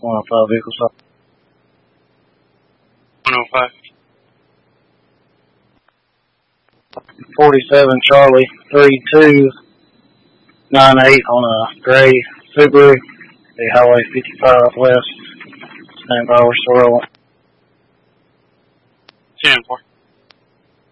105 vehicles. 105. 47 Charlie 3298 on a gray Subaru, the Highway 55 West. Stand by, we're still rolling. 10-4.